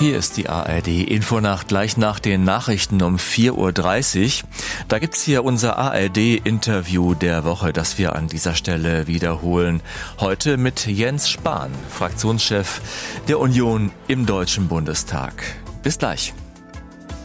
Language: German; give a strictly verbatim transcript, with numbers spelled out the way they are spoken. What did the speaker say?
Hier ist die A R D-Infonacht gleich nach den Nachrichten um vier Uhr dreißig. Da gibt's hier unser A R D-Interview der Woche, das wir an dieser Stelle wiederholen. Heute mit Jens Spahn, Fraktionschef der Union im Deutschen Bundestag. Bis gleich.